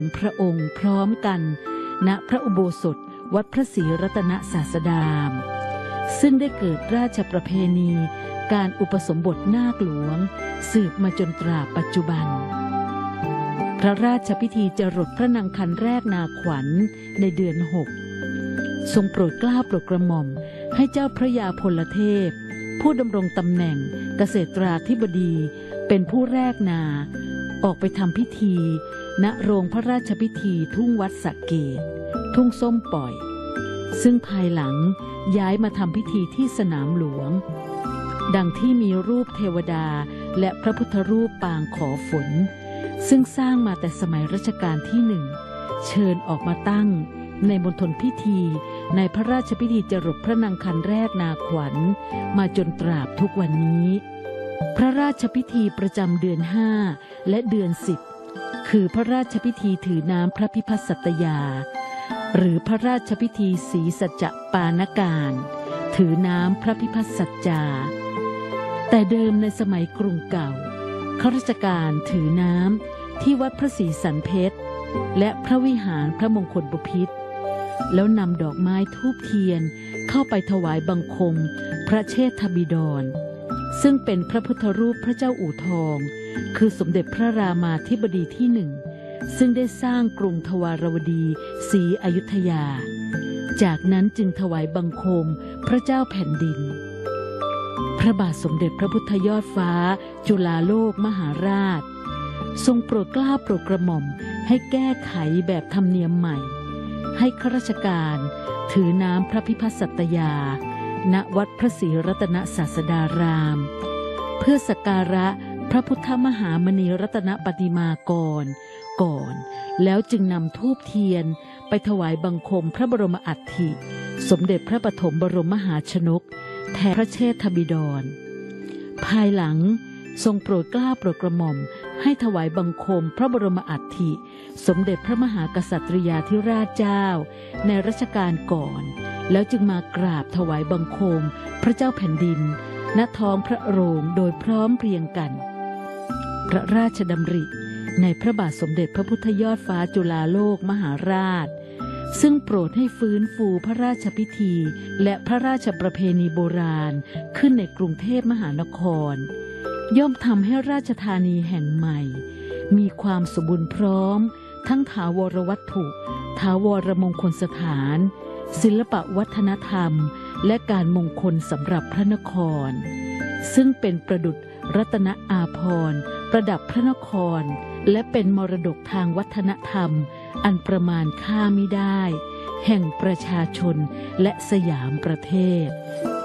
พระองค์พร้อมกันณพระอุโบสถวัดพระศรีรัตนศาสดารซึ่งได้เกิดราชประเพณีการอุปสมบทนาคหลวงสืบมาจนตราบปัจจุบันพระราชพิธีจรดพระนางคันแรกนาขวัญในเดือน6ทรงโปรดเกล้าโปรดกระหม่อมให้เจ้าพระยาพลเทพผู้ดำรงตำแหน่งเกษตราธิบดีเป็นผู้แรกนาออกไปทำพิธีณโรงพระราชพิธีทุ่งวัดสระเกษทุ่งส้มปล่อยซึ่งภายหลังย้ายมาทำพิธีที่สนามหลวงดังที่มีรูปเทวดาและพระพุทธรูปปางขอฝนซึ่งสร้างมาแต่สมัยรัชกาลที่1เชิญออกมาตั้งในมณฑลพิธีในพระราชพิธีจรดพระนางคันแรกนาขวัญมาจนตราบทุกวันนี้พระราชพิธีประจำเดือน5และเดือน10คือพระราชพิธีถือน้ำพระพิพัฒน์สัตยาหรือพระราชพิธีศรีสัจจปานการถือน้ำพระพิพัฒน์สัจจาแต่เดิมในสมัยกรุงเก่าข้าราชการถือน้ำที่วัดพระศรีสันเพชรและพระวิหารพระมงคลบพิตรแล้วนำดอกไม้ธูปเทียนเข้าไปถวายบังคมพระเชษฐบิดรซึ่งเป็นพระพุทธรูปพระเจ้าอู่ทองคือสมเด็จพระรามาธิบดีที่1ซึ่งได้สร้างกรุงทวารวดีศรีอยุธยาจากนั้นจึงถวายบังคมพระเจ้าแผ่นดินพระบาทสมเด็จพระพุทธยอดฟ้าจุฬาโลกมหาราชทรงโปรดเกล้าโปรดกระหม่อมให้แก้ไขแบบธรรมเนียมใหม่ให้ข้าราชการถือน้ำพระพิพัฒน์สัตยาณวัดพระศรีรัตนศาสดารามเพื่อสักการะพระพุทธมหามณีรัตนปฏิมากรก่อนแล้วจึงนำธูปเทียนไปถวายบังคมพระบรมอัฐิสมเด็จพระปฐมบรมมหาชนกแทนพระเชษฐบิดรภายหลังทรงโปรดเกล้าโปรดกระหม่อมให้ถวายบังคมพระบรมอัฐิสมเด็จพระมหากษัตริยาธิราชเจ้าในรัชกาลก่อนแล้วจึงมากราบถวายบังคมพระเจ้าแผ่นดินณท้องพระโรงโดยพร้อมเพรียงกันพระราชดำริในพระบาทสมเด็จพระพุทธยอดฟ้าจุฬาโลกมหาราชซึ่งโปรดให้ฟื้นฟูพระราชพิธีและพระราชประเพณีโบราณขึ้นในกรุงเทพมหานครย่อมทำให้ราชธานีแห่งใหม่มีความสมบูรณ์พร้อมทั้งถาวรวัตถุถาวรมงคลสถานศิลปวัฒนธรรมและการมงคลสำหรับพระนครซึ่งเป็นประดุจรัตนอาภรณ์ประดับพระนครและเป็นมรดกทางวัฒนธรรมอันประมาณค่ามิได้แห่งประชาชนและสยามประเทศ